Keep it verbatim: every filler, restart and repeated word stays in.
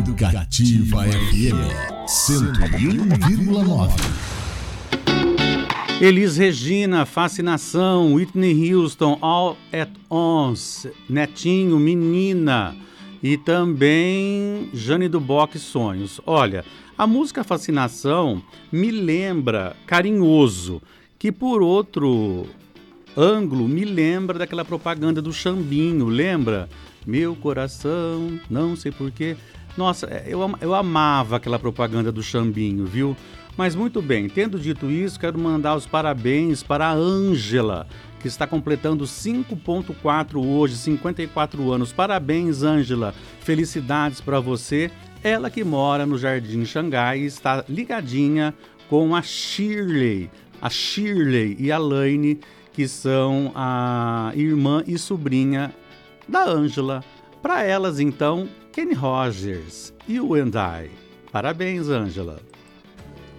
Educativa F M cento e um vírgula nove. Elis Regina, Fascinação, Whitney Houston, All at Once, Netinho, Menina e também Jane do Bock, Sonhos. Olha, a música Fascinação me lembra Carinhoso, que por outro ângulo me lembra daquela propaganda do Xambinho, lembra? Meu coração, não sei porquê. Nossa, eu, eu amava aquela propaganda do Xambinho, viu? Mas muito bem, tendo dito isso, quero mandar os parabéns para a Ângela, que está completando cinco ponto quatro hoje, cinquenta e quatro anos. Parabéns, Ângela. Felicidades para você. Ela que mora no Jardim Xangai e está ligadinha com a Shirley. A Shirley e a Laine, que são a irmã e sobrinha da Ângela. Para elas, então, Kenny Rogers e o And I. Parabéns, Ângela.